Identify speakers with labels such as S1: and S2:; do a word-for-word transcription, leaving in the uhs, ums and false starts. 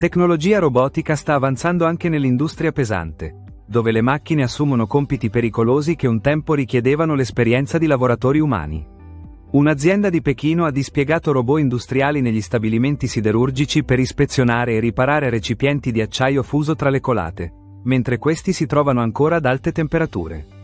S1: Tecnologia robotica sta avanzando anche nell'industria pesante, dove le macchine assumono compiti pericolosi che un tempo richiedevano l'esperienza di lavoratori umani. Un'azienda di Pechino ha dispiegato robot industriali negli stabilimenti siderurgici per ispezionare e riparare recipienti di acciaio fuso tra le colate, mentre questi si trovano ancora ad alte temperature.